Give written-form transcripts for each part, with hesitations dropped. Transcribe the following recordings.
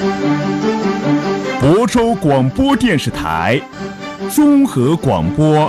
亳州广播电视台综合广播。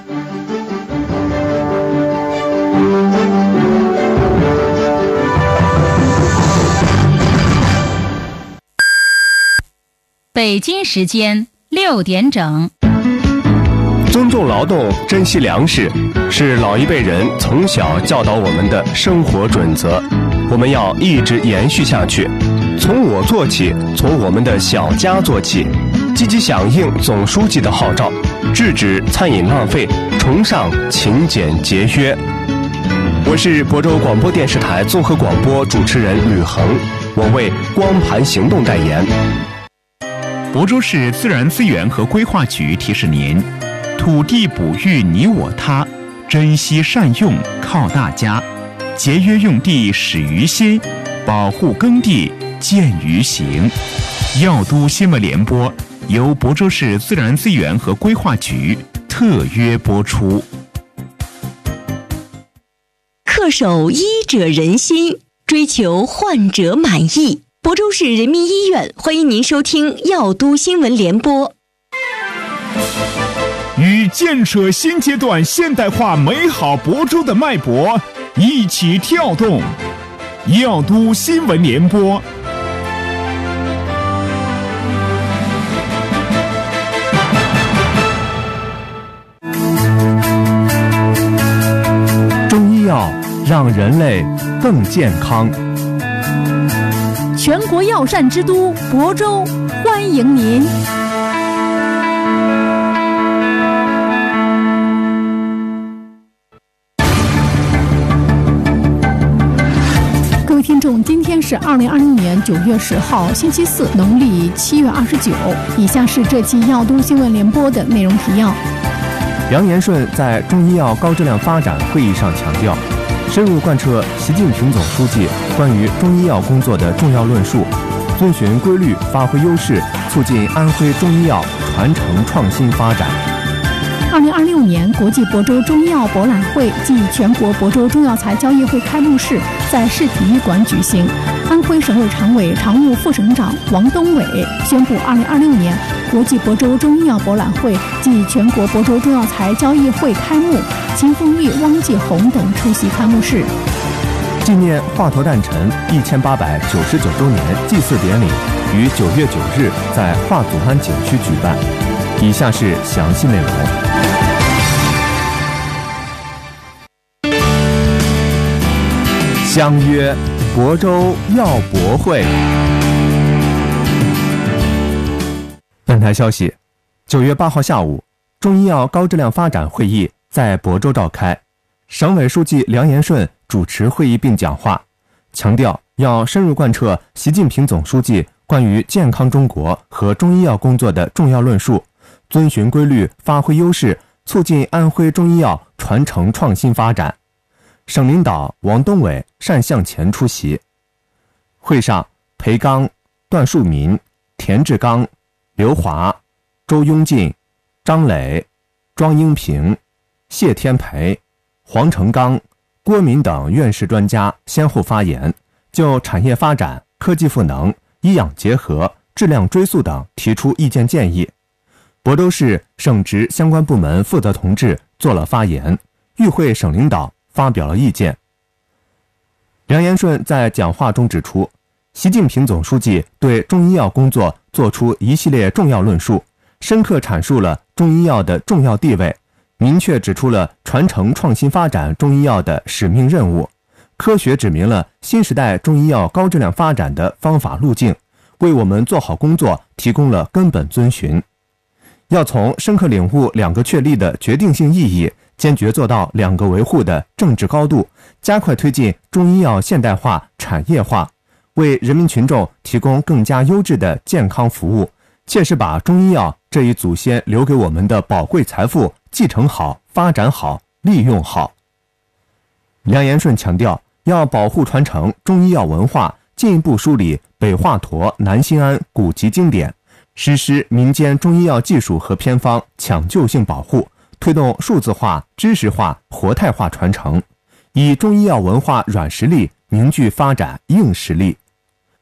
北京时间6点整。 尊重劳动，珍惜粮食，是老一辈人从小教导我们的生活准则，我们要一直延续下去。从我做起，从我们的小家做起，积极响应总书记的号召，制止餐饮浪费，崇尚勤俭节约。我是亳州广播电视台综合广播主持人吕恒，我为光盘行动代言。 亳州市自然资源和规划局提示您：土地哺育你我他，珍惜善用靠大家，节约用地始于心，保护耕地见于行。药都新闻联播由亳州市自然资源和规划局特约播出。 恪守医者仁心，追求患者满意。亳州市人民医院欢迎您收听药都新闻联播。 与建设新阶段现代化美好亳州的脉搏一起跳动，药都新闻联播。 中医药让人类更健康。 全国药膳之都亳州，欢迎您。各位听众，今天是2020年9月10号，星期四，农历7月29。以下是这期药都新闻联播的内容提要。 梁延顺在中医药高质量发展会议上强调，深入贯彻习近平总书记关于中医药工作的重要论述，遵循规律，发挥优势，促进安徽中医药传承创新发展。 2026年国际亳州中医药博览会暨全国亳州中药材交易会开幕式在市体育馆举行。安徽省委常委、常务副省长王东伟宣布，2026年国际亳州中医药博览会暨全国亳州中药材交易会开幕，秦凤玉、汪继红等出席开幕式。 纪念华佗诞辰1899周年祭祀典礼于9月9日在华祖庵景区举办。以下是详细内容。相约亳州药博会。本台消息，9月8号下午，中医药高质量发展会议在亳州召开，省委书记梁延顺主持会议并讲话，强调要深入贯彻习近平总书记关于健康中国和中医药工作的重要论述，遵循规律，发挥优势，促进安徽中医药传承创新发展。省领导王东伟善向前出席。会上，裴刚、段树民、田志刚、刘华、周雍进、张磊、庄英平、谢天培、黄成刚、郭敏等院士专家先后发言，就产业发展、科技赋能、医养结合、质量追溯等提出意见建议。亳州市省直相关部门负责同志做了发言，与会省领导发表了意见。梁延顺在讲话中指出，习近平总书记对中医药工作作出一系列重要论述，深刻阐述了中医药的重要地位，明确指出了传承创新发展中医药的使命任务，科学指明了新时代中医药高质量发展的方法路径，为我们做好工作提供了根本遵循。要从深刻领悟两个确立的决定性意义，坚决做到两个维护的政治高度，加快推进中医药现代化、产业化，为人民群众提供更加优质的健康服务，切实把中医药这一祖先留给我们的宝贵财富继承好、发展好、利用好。梁延顺强调，要保护传承中医药文化，进一步梳理北华佗、南新安古籍经典，实施民间中医药技术和偏方抢救性保护，推动数字化、知识化、活态化传承，以中医药文化软实力凝聚发展硬实力。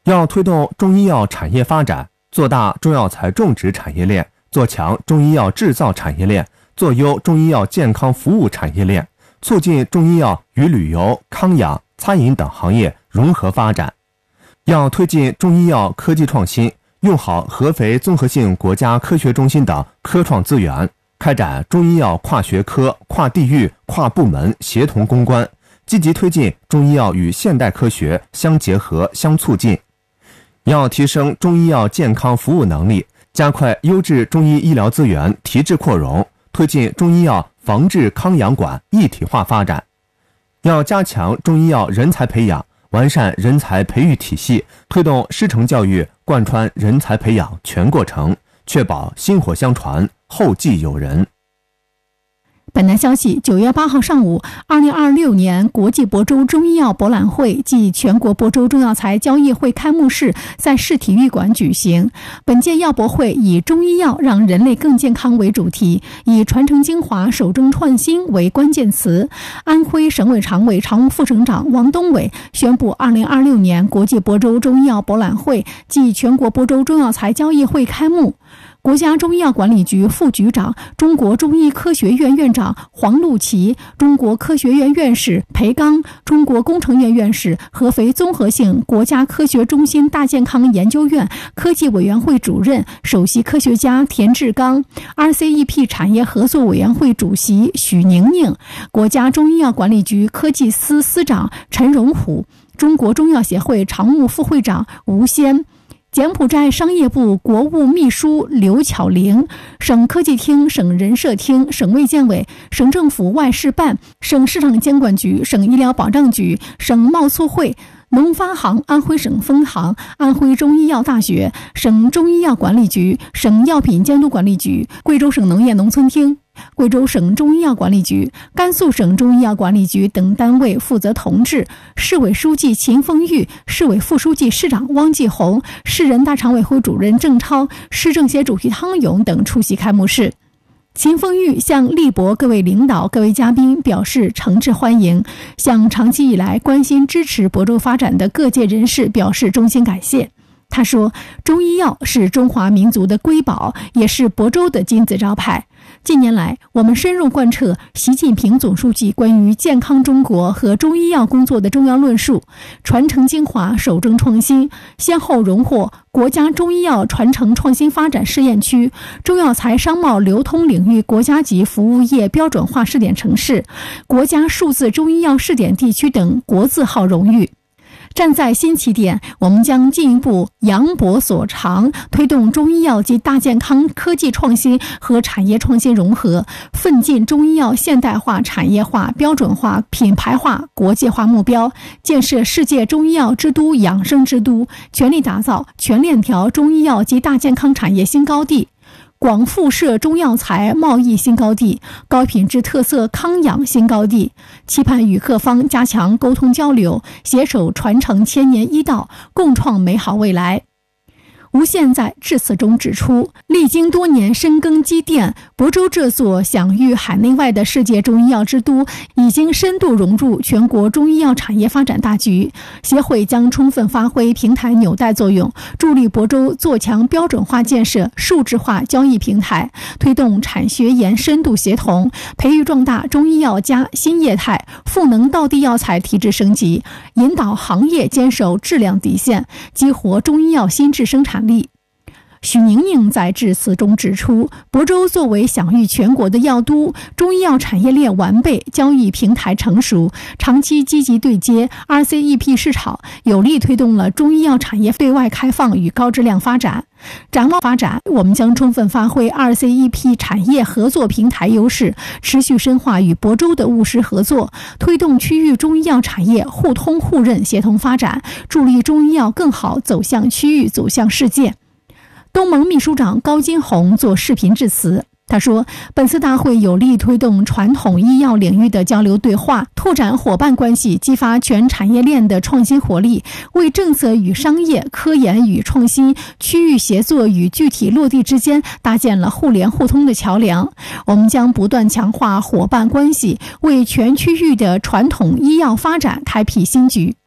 要推动中医药产业发展，做大中药材种植产业链，做强中医药制造产业链，做优中医药健康服务产业链，促进中医药与旅游、康养、餐饮等行业融合发展。要推进中医药科技创新，用好合肥综合性国家科学中心等科创资源，开展中医药跨学科、跨地域、跨部门协同攻关，积极推进中医药与现代科学相结合、相促进。要提升中医药健康服务能力，加快优质中医医疗资源提质扩容，推进中医药防治康养管一体化发展。要加强中医药人才培养，完善人才培育体系，推动师承教育贯穿人才培养全过程，确保薪火相传，后继有人。 本台消息，9月8号上午，2026年国际亳州中医药博览会暨全国亳州中药材交易会开幕式在市体育馆举行。本届药博会以中医药让人类更健康为主题，以传承精华、守正创新为关键词。安徽省委常委、常务副省长王东伟宣布，2026年国际亳州中医药博览会暨全国亳州中药材交易会开幕。国家中医药管理局副局长、中国中医科学院院长黄路奇、中国科学院院士裴刚、中国工程院院士、合肥综合性国家科学中心大健康研究院科技委员会主任、首席科学家田志刚、RCEP 产业合作委员会主席许宁宁、国家中医药管理局科技司司长陈荣虎、中国中药协会常务副会长吴先、柬埔寨商业部国务秘书刘巧玲、省科技厅、省人社厅、省卫健委、省政府外事办、省市场监管局、省医疗保障局、省贸促会、农发行安徽省分行、安徽中医药大学、省中医药管理局、省药品监督管理局、贵州省农业农村厅、贵州省中医药管理局、甘肃省中医药管理局等单位负责同志，市委书记秦凤玉、市委副书记、市长汪继红、市人大常委会主任郑超、市政协主席汤勇等出席开幕式。秦凤玉向力博各位领导、各位嘉宾表示诚挚欢迎，向长期以来关心支持亳州发展的各界人士表示衷心感谢。他说，中医药是中华民族的瑰宝，也是亳州的金字招牌。近年来，我们深入贯彻习近平总书记关于健康中国和中医药工作的重要论述，传承精华、守正创新，先后荣获国家中医药传承创新发展试验区、中药材商贸流通领域国家级服务业标准化试点城市、国家数字中医药试点地区等国字号荣誉。站在新起点，我们将进一步扬博所长，推动中医药及大健康科技创新和产业创新融合，奋进中医药现代化、产业化、标准化、品牌化、国际化目标，建设世界中医药之都、养生之都，全力打造全链条中医药及大健康产业新高地，广辐射中药材贸易新高地，高品质特色康养新高地，期盼与各方加强沟通交流，携手传承千年医道，共创美好未来。吴宪在致辞中指出，历经多年深耕积淀，亳州这座享誉海内外的世界中医药之都已经深度融入全国中医药产业发展大局。协会将充分发挥平台纽带作用，助力亳州做强标准化建设、数字化交易平台，推动产学研深度协同，培育壮大中医药加新业态，赋能道地药材提质升级，引导行业坚守质量底线，激活中医药新质生产力。许宁宁在致辞中指出，亳州作为享誉全国的药都，中医药产业链完备，交易平台成熟，长期积极对接 RCEP 市场，有力推动了中医药产业对外开放与高质量发展。展望发展，我们将充分发挥 RCEP 产业合作平台优势，持续深化与亳州的务实合作，推动区域中医药产业互通互认协同发展，助力中医药更好走向区域、走向世界。东盟秘书长高金红做视频致辞，他说，本次大会有力推动传统医药领域的交流对话，拓展伙伴关系，激发全产业链的创新活力，为政策与商业、科研与创新、区域协作与具体落地之间搭建了互联互通的桥梁。我们将不断强化伙伴关系，为全区域的传统医药发展开辟新局。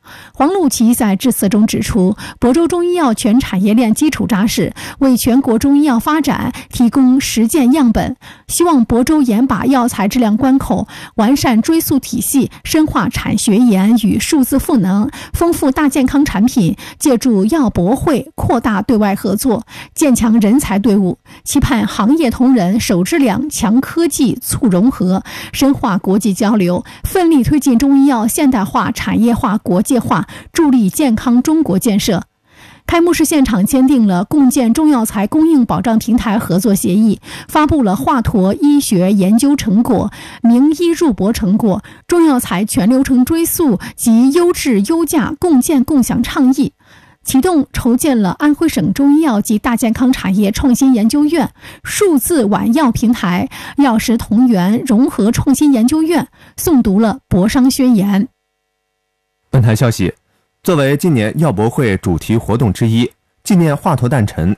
黄路奇在致辞中指出，亳州中医药全产业链基础扎实，为全国中医药发展提供实践样本。希望亳州严把药材质量关口，完善追溯体系，深化产学研与数字赋能，丰富大健康产品，借助药博会扩大对外合作，建强人才队伍，期盼行业同仁守质量、强科技、促融合，深化国际交流，奋力推进中医药现代化、产业化、国际化，助力健康中国建设。开幕式现场签订了共建中药材供应保障平台合作协议，发布了华佗医学研究成果、名医入博成果、中药材全流程追溯及优质优价共建共享倡议，启动筹建了安徽省中医药及大健康产业创新研究院、数字晚药平台、药食同源融合创新研究院，诵读了博商宣言。 本台消息，作为今年药博会主题活动之一，纪念华佗诞辰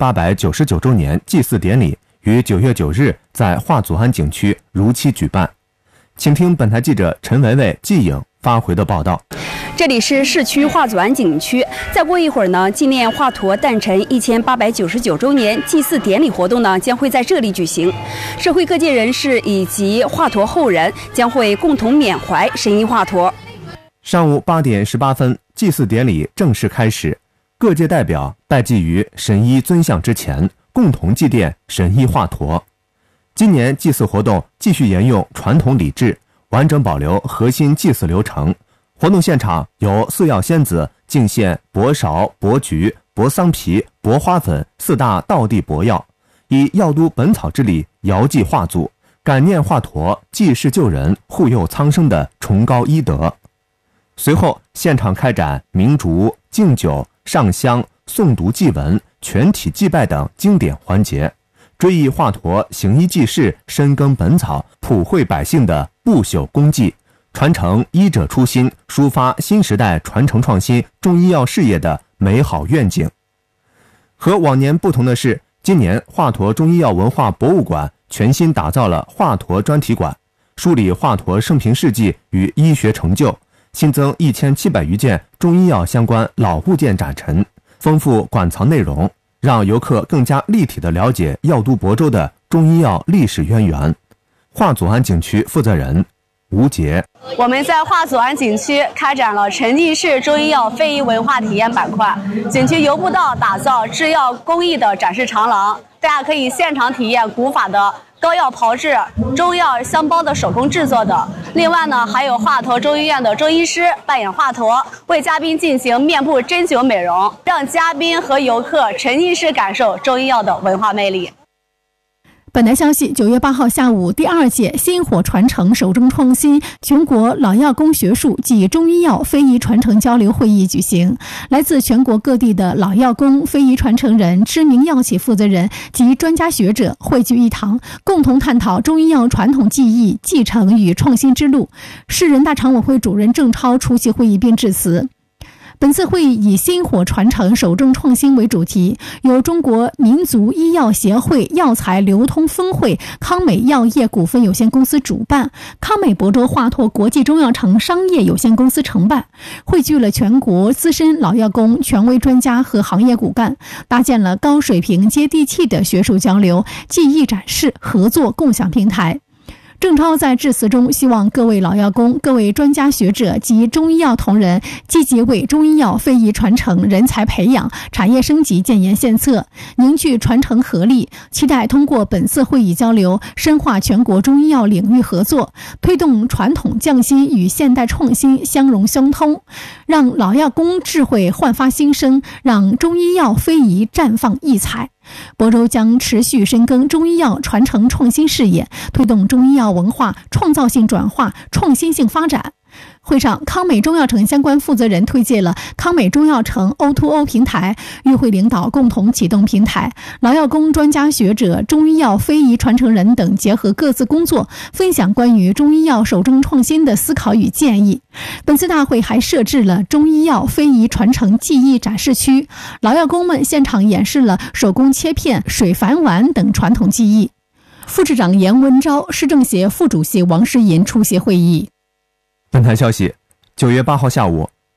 1899周年祭祀典礼于9月9日在华祖庵景区如期举办。请听本台记者陈维维、季颖发回的报道。 这里是市区华祖庵景区，再过一会儿呢，纪念华佗诞辰1899周年祭祀典礼活动呢将会在这里举行。社会各界人士以及华佗后人将会共同缅怀神医华佗。 上午8点18分，祭祀典礼正式开始，各界代表拜祭于神医尊像之前，共同祭奠神医华佗。今年祭祀活动继续沿用传统礼制，完整保留核心祭祀流程。活动现场由四药仙子敬献柏芍、柏菊、柏桑皮、柏花粉4大道地柏药，以药都本草之礼遥祭华祖，感念华佗济世救人、护佑苍生的崇高医德。随后，现场开展鸣烛、敬酒、上香、诵读祭文、全体祭拜等经典环节，追忆华佗行医济世、深耕本草、普惠百姓的不朽功绩，传承医者初心，抒发新时代传承创新中医药事业的美好愿景。和往年不同的是，今年华佗中医药文化博物馆全新打造了华佗专题馆，梳理华佗生平事迹与医学成就，新增1700余件中医药相关老物件展陈，丰富馆藏内容，让游客更加立体地了解药都亳州的中医药历史渊源。华祖庵景区负责人吴杰， 我们在华祖庵景区开展了沉浸式中医药非遗文化体验板块，景区由步道打造制药工艺的展示长廊，大家可以现场体验古法的膏药炮制、中药香包的手工制作的。另外呢，还有华佗中医院的中医师扮演华佗，为嘉宾进行面部针灸美容，让嘉宾和游客沉浸式感受中医药的文化魅力。 本台消息，9月8号下午，第2届薪火传承守正创新全国老药工学术及中医药非遗传承交流会议举行。来自全国各地的老药工、非遗传承人、知名药企负责人及专家学者汇聚一堂，共同探讨中医药传统技艺继承与创新之路。市人大常委会主任郑超出席会议并致辞。本次会议以薪火传承守正创新为主题，由中国民族医药协会药材流通分会康美药业股份有限公司主办，康美亳州华佗国际中药城商业有限公司承办，汇聚了全国资深老药工、权威专家和行业骨干，搭建了高水平接地气的学术交流、技艺展示、合作共享平台。郑超在致辞中希望各位老药工、各位专家学者及中医药同仁积极为中医药非遗传承、人才培养、产业升级建言献策，凝聚传承合力，期待通过本次会议交流，深化全国中医药领域合作，推动传统匠心与现代创新相融相通，让老药工智慧焕发新生，让中医药非遗绽放异彩。亳州将持续深耕中医药传承创新事业，推动中医药文化创造性转化、创新性发展。会上，康美中药城相关负责人推介了康美中药城 O2O 平台，与会领导共同启动平台，老药工、专家学者、中医药非遗传承人等结合各自工作，分享关于中医药守正创新的思考与建议。本次大会还设置了中医药非遗传承技艺展示区，老药工们现场演示了手工切片、水矾丸等传统技艺。副市长严文昭、市政协副主席王诗银出席会议。 本台消息，9月8号下午，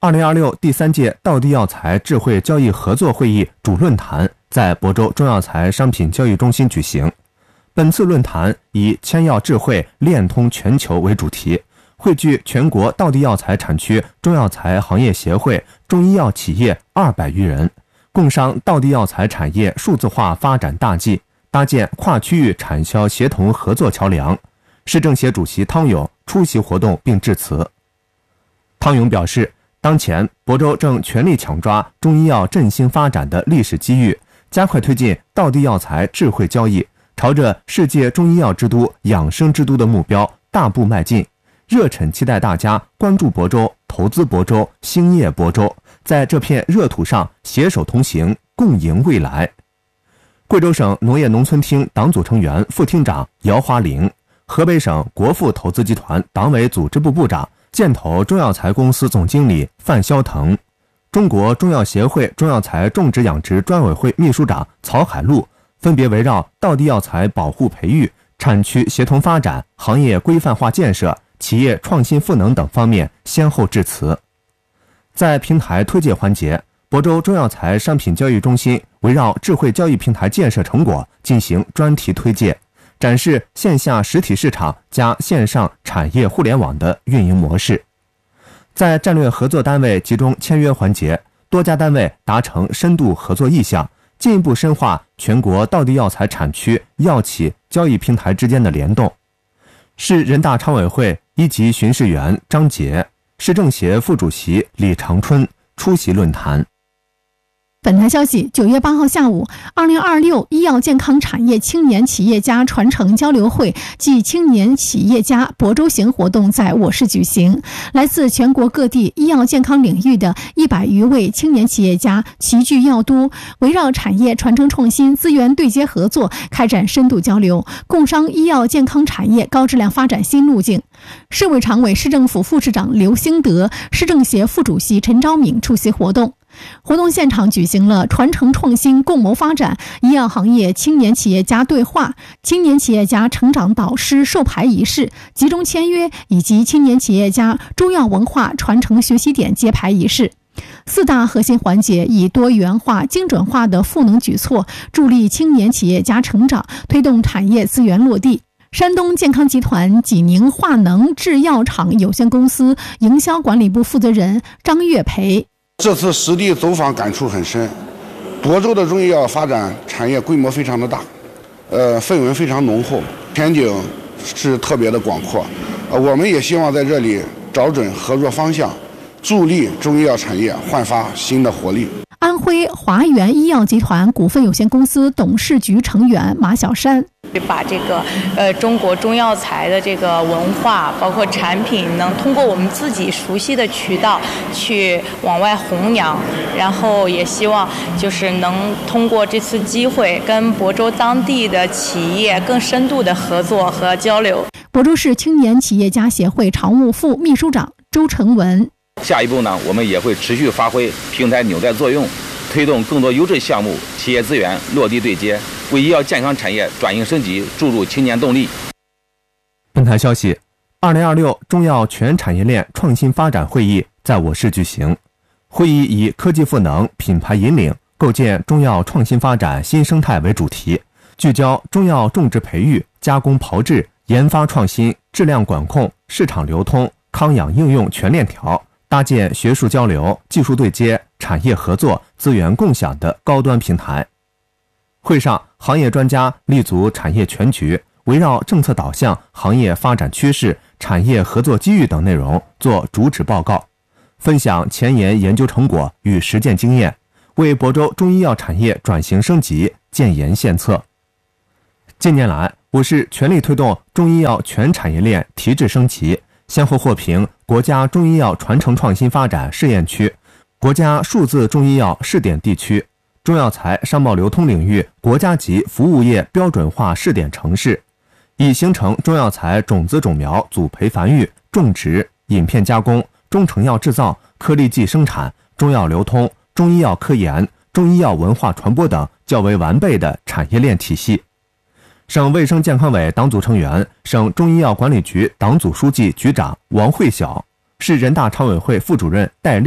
2026第3届道地药材智慧交易合作会议主论坛在亳州中药材商品交易中心举行。本次论坛以千药智慧链通全球为主题，汇聚全国道地药材产区中药材行业协会、中医药企业200余人，共商道地药材产业数字化发展大计，搭建跨区域产销协同合作桥梁。市政协主席汤勇出席活动并致辞。汤勇表示，当前亳州正全力抢抓中医药振兴发展的历史机遇，加快推进道地药材智慧交易，朝着世界中医药之都、养生之都的目标大步迈进。热忱期待大家关注亳州、投资亳州、兴业亳州，在这片热土上携手同行，共赢未来。贵州省农业农村厅党组成员、副厅长姚华玲，河北省国富投资集团党委组织部部长、建投中药材公司总经理范肖腾，中国中药协会中药材种植养殖专委会秘书长曹海璐，分别围绕道地药材保护培育、产区协同发展、行业规范化建设、企业创新赋能等方面先后致辞。在平台推介环节，亳州中药材商品交易中心围绕智慧交易平台建设成果进行专题推介，展示线下实体市场加线上产业互联网的运营模式。在战略合作单位集中签约环节，多家单位达成深度合作意向，进一步深化全国道地药材产区药企交易平台之间的联动。市人大常委会1级巡视员张杰、市政协副主席李长春出席论坛。 本台消息，9月8号下午，2026医药健康产业青年企业家传承交流会暨青年企业家亳州行活动在我市举行。来自全国各地医药健康领域的100余位青年企业家齐聚药都，围绕产业传承创新、资源对接合作开展深度交流，共商医药健康产业高质量发展新路径。市委常委、市政府副市长刘兴德、市政协副主席陈昭敏出席活动。活动现场举行了传承创新、共谋发展、医药行业青年企业家对话、青年企业家成长导师授牌仪式、集中签约以及青年企业家中药文化传承学习点揭牌仪式。4大核心环节以多元化、精准化的赋能举措，助力青年企业家成长，推动产业资源落地。山东健康集团济宁化能制药厂有限公司营销管理部负责人张月培， 这次实地走访感触很深，亳州的中医药发展产业规模非常的大，氛围非常浓厚，前景是特别的广阔。我们也希望在这里找准合作方向，助力中医药产业焕发新的活力。 安徽华源医药集团股份有限公司董事局成员马小山， 把这个中国中药材的这个文化，包括产品，能通过我们自己熟悉的渠道去往外弘扬，然后也希望就是能通过这次机会跟亳州当地的企业更深度的合作和交流。 亳州市青年企业家协会常务副秘书长周成文， 下一步呢，我们也会持续发挥平台纽带作用，推动更多优质项目、企业资源落地对接，为医药健康产业转型升级注入青年动力。 本台消息，2026中药全产业链创新发展会议在我市举行。会议以科技赋能、品牌引领，构建中药创新发展新生态为主题，聚焦中药种植培育、加工炮制、研发创新、质量管控、市场流通、康养应用全链条，搭建学术交流、技术对接、产业合作、资源共享的高端平台。会上，行业专家立足产业全局，围绕政策导向、行业发展趋势、产业合作机遇等内容做主旨报告，分享前沿研究成果与实践经验，为亳州中医药产业转型升级建言献策。近年来，我市全力推动中医药全产业链提质升级，先后获评国家中医药传承创新发展试验区、国家数字中医药试点地区、中药材商贸流通领域国家级服务业标准化试点城市，已形成中药材种子种苗组培繁育、种植、饮片加工、中成药制造、颗粒剂生产、中药流通、中医药科研、中医药文化传播等较为完备的产业链体系。省卫生健康委党组成员、省中医药管理局党组书记、局长王慧晓，市人大常委会副主任戴丽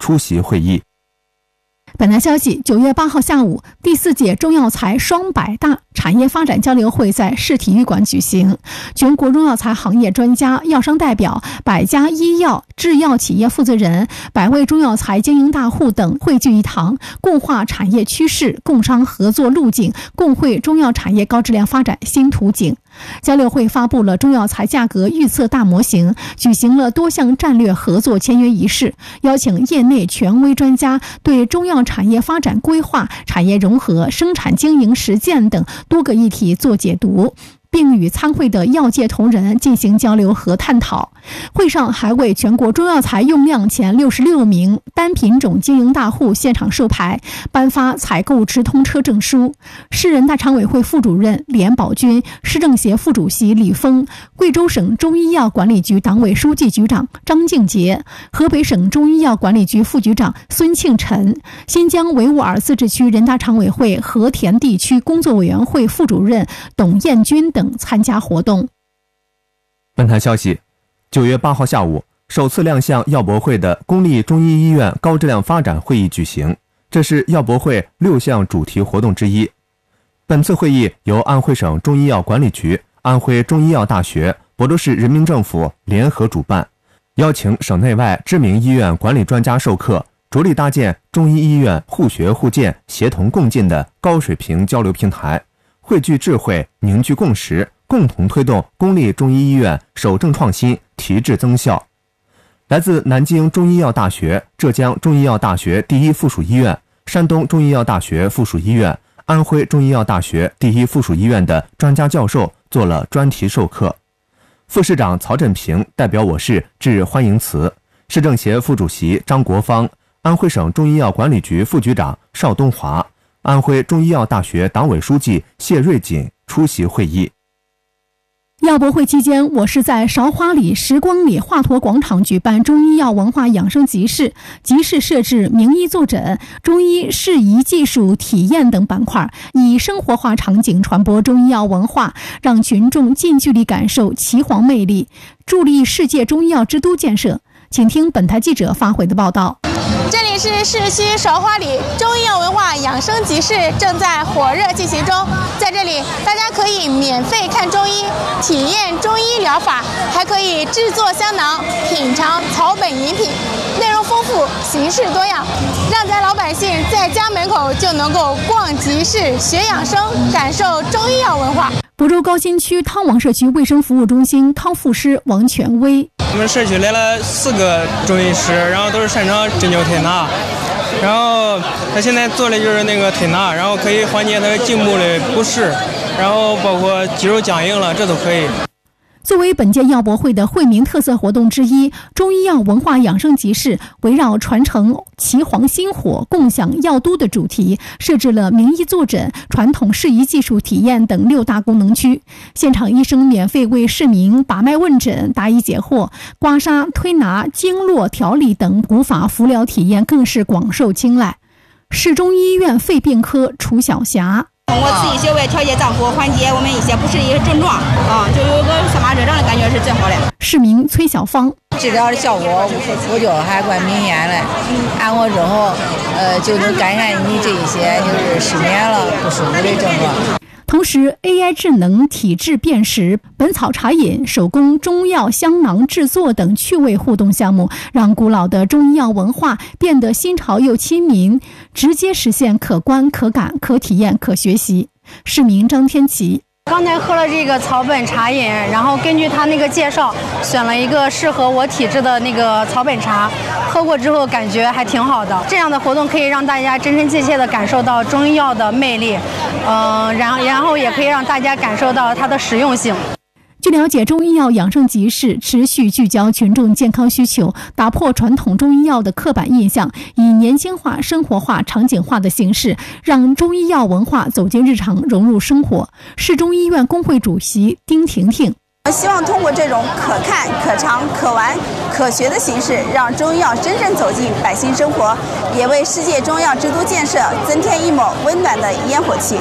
出席会议。 本台消息，9月8号下午，第4届中药材双百大产业发展交流会在市体育馆举行。全国中药材行业专家、药商代表、100家医药、制药企业负责人、100位中药材经营大户等汇聚一堂，共话产业趋势、共商合作路径，共绘中药产业高质量发展新图景。交流会发布了中药材价格预测大模型，举行了多项战略合作签约仪式，邀请业内权威专家对中药产业发展规划、产业融合、生产经营实践等多个议题做解读，并与参会的药界同仁进行交流和探讨。会上还为全国中药材用量前66名单品种经营大户现场授牌，颁发采购直通车证书。市人大常委会副主任连宝军、市政协副主席李峰、贵州省中医药管理局党委书记局长张敬杰、河北省中医药管理局副局长孙庆晨、新疆维吾尔自治区人大常委会和田地区工作委员会副主任董彦军等参加活动。 本台消息，9月8号下午，首次亮相药博会的公立中医医院高质量发展会议举行，这是药博会6项主题活动之一。本次会议由安徽省中医药管理局、安徽中医药大学、亳州市人民政府联合主办，邀请省内外知名医院管理专家授课，着力搭建中医医院互学互鉴、协同共进的高水平交流平台，汇聚智慧，凝聚共识，共同推动公立中医医院守正创新、提质增效。来自南京中医药大学、浙江中医药大学第一附属医院、山东中医药大学附属医院、安徽中医药大学第一附属医院的专家教授做了专题授课。副市长曹振平代表我市致欢迎词，市政协副主席张国芳、安徽省中医药管理局副局长邵东华、安徽中医药大学党委书记谢瑞锦出席会议。 药博会期间，我市在韶华里、时光里华佗广场举办中医药文化养生集市，集市设置名医坐诊、中医适宜技术体验等板块，以生活化场景传播中医药文化，让群众近距离感受岐黄魅力，助力世界中医药之都建设。请听本台记者发回的报道。 这里是市西韶华里中医药文化养生集市正在火热进行中，在这里大家可以免费看中医、体验中医疗法，还可以制作香囊、品尝草本饮品，内容丰富，形式多样，让咱老百姓在家门口就能够逛集市、学养生，感受中医药文化。 亳州高新区汤王社区卫生服务中心汤副师王权威， 我们社区来了4个中医师，然后都是擅长针灸推拿，然后他现在做的就是那个推拿，然后可以缓解他颈部的不适，然后包括肌肉僵硬了，这都可以。 作为本届药博会的惠民特色活动之一，中医药文化养生集市围绕传承岐黄薪火、共享药都的主题，设置了名医坐诊、传统适宜技术体验等6大功能区。现场医生免费为市民把脉问诊、答疑解惑，刮痧、推拿、经络调理等古法服疗体验更是广受青睐。市中医院肺病科楚小霞， 通过自己穴位调节脏腑，缓解我们一些不适的一些症状就有个散发热胀的感觉是最好的。 市民崔小芳， 治疗的效果我觉得还怪明显的，按摩之后就能改善你这一些就是失眠了不舒服的症状。 同时 AI 智能体质辨识、本草茶饮、手工中药香囊制作等趣味互动项目，让古老的中医药文化变得新潮又亲民，直接实现可观、可感、可体验、可学习。市民张天琪， 刚才喝了这个草本茶饮，然后根据他那个介绍选了一个适合我体质的那个草本茶，喝过之后感觉还挺好的。这样的活动可以让大家真真切切地感受到中医药的魅力，然后也可以让大家感受到它的实用性。 据了解，中医药养生集市持续聚焦群众健康需求，打破传统中医药的刻板印象，以年轻化、生活化、场景化的形式，让中医药文化走进日常，融入生活。市中医院工会主席丁婷婷， 我希望通过这种可看、可尝、可玩、可学的形式，让中医药真正走进百姓生活，也为世界中药之都建设增添一抹温暖的烟火气。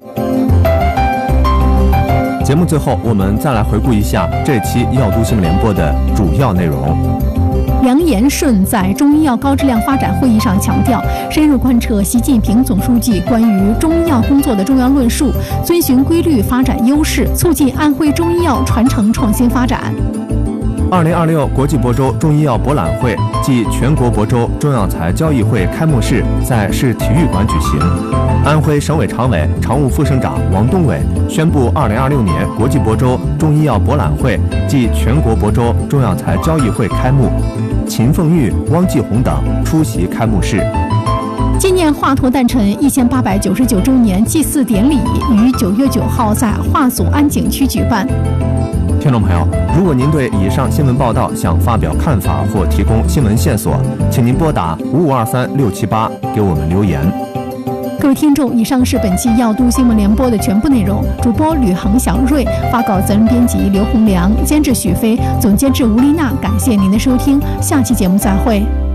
节目最后，我们再来回顾一下这期药都新闻联播的主要内容。 梁延顺在中医药高质量发展会议上强调，深入贯彻习近平总书记关于中医药工作的重要论述，遵循规律发展优势，促进安徽中医药传承创新发展。 2026国际亳州中医药博览会暨全国亳州中药材交易会开幕式在市体育馆举行。安徽省委常委、常务副省长王东伟宣布，2026年国际亳州中医药博览会暨全国亳州中药材交易会开幕，秦凤玉、汪继红等出席开幕式。 纪念华佗诞辰1899周年祭祀典礼于9月9号在华祖安景区举办。 听众朋友，如果您对以上新闻报道想发表看法或提供新闻线索，请您拨打5523678给我们留言。 各位听众，以上是本期要都新闻联播的全部内容。主播吕航、小瑞，发稿责任编辑刘洪良，监制许飞，总监制吴丽娜。感谢您的收听，下期节目再会。